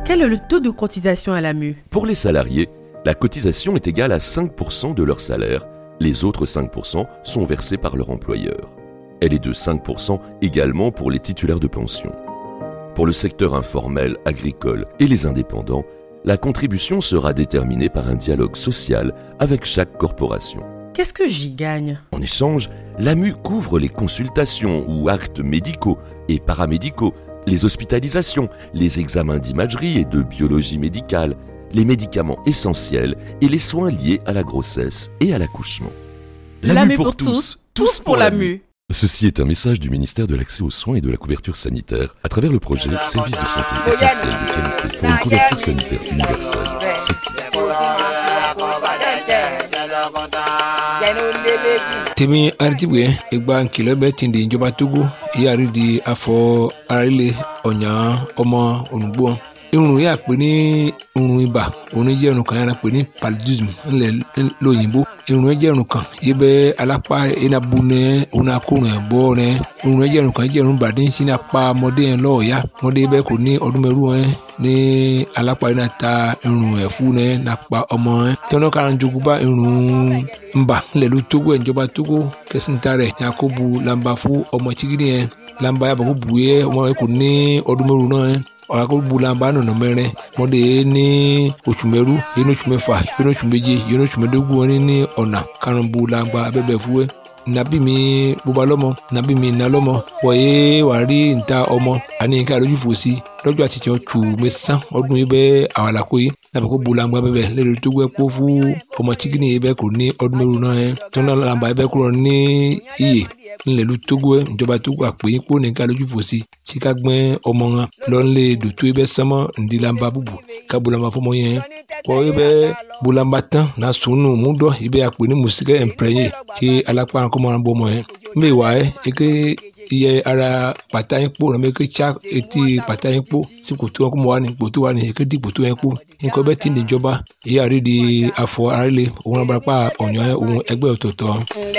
Quel est le taux de cotisation à l'AMU? Pour les salariés, la cotisation est égale à 5% de leur salaire. Les autres 5% sont versés par leur employeur. Elle est de 5% également pour les titulaires de pension. Pour le secteur informel, agricole et les indépendants, la contribution sera déterminée par un dialogue social avec chaque corporation. Qu'est-ce que j'y gagne? En échange, l'AMU couvre les consultations ou actes médicaux et paramédicaux, les hospitalisations, les examens d'imagerie et de biologie médicale, les médicaments essentiels et les soins liés à la grossesse et à l'accouchement. L'AMU pour tous, tous pour l'AMU. Ceci est un message du ministère de l'Accès aux soins et de la couverture sanitaire à travers le projet Service de santé essentiel de qualité pour une couverture sanitaire universelle. Temi aritibuye egba nkìlọ̀ bẹ tìǹde ìjọba Togo ìyàrí di afọ arílẹ̀ ọ̀yàn ọmọ ònùgbò irun yà pé ní irun ibà òun jẹ́ irun kan yàrá pé ní paludism ńlẹ̀ lóyìnbó irun jẹ́ irun kan yìí bẹ́ alápá enabu nẹ òun akórun ẹ̀ bọ́ nẹ irun jẹ́ irun kan jẹ́ irun bàdé ń sin apá ọmọdé yẹn lọ́ọ̀ọ́yá ọmọdé bẹ́ẹ̀ kò ní ọdún mẹ́rù ẹ̀ ní alápá yẹn ta irun ẹ̀ fún ẹ̀ nàpa ọmọ ẹ̀ tẹ́wọ́n kára ń jogún bá irun ńbà ńlẹ̀ ló Togo ẹ̀ ìjọba Togo kẹsìntà rẹ̀ yakubu lamba fún ọmọ chigidi yẹn lamba yàbọ̀ kó bu yẹ ọmọ yẹn kò ní ọdún mẹ́rù náà ẹ̀ ọ̀rọ̀ bulamba nọ̀nà mẹ́rin mọ́dé ní oṣù mẹ́rú yẹn ní oṣù mẹ́fà yẹn ní oṣù méje yẹn ní oṣù mẹ́dógún wọn ní ọ̀nà karùn-ún bulamba abẹ́bẹ̀ fúwẹ́ nàbí mi bóba lọ́mọ nàbí mi nà lọ́mọ wọ̀nyé wàá rí níta ọmọ àní ká lójú fò sí lọ́jọ́ àti tiẹ̀ tù mí sán ọdún yìí bẹ́ẹ̀ àwọn àlàkó yìí nàbẹ̀ kó bulamba bẹ́ẹ̀ lẹ́nu tó gbẹ́ kó fún ọmọ chikini yìí bẹ́ẹ̀ kò ní ọdún mẹ́rù náà yẹn tó náà làǹbà yìí bẹ́ẹ̀ kúrò ní iyè ńlẹ̀lú Togo ẹ̀ ìjọba Togo àpè yín kó nìka lójú fò sí tí ká gbẹ́ ọmọ wọn lọ́nlẹ̀ dòtó ibẹ̀ sánmọ́ ńdílamba búbu ká bulamba fọmọ yẹn kọ́ ibẹ̀ bulamba tán na sùnù múdọ̀ ibẹ̀ àpè ní mùsíkẹ́ ẹ̀ǹpẹ̀rẹ̀yẹ tí alápá kọ́mọ́ ara bọ́ ọmọ yẹn mbẹ́ wà ẹ́ eke iye ara pàtà yín kpó nàmẹ́ eke tsa etí pàtà yín kpó tí kòtò wọn kó mọ wà ní kòtò wà ní eke di kòtò yẹn kpó nǹkan bẹ́ẹ̀ tí ní ìjọba ìyá rí di afọ arílẹ̀ òun abarapá ọ̀nyọ́ òun ẹgbẹ́ ọ̀tọ̀ọ̀tọ̀.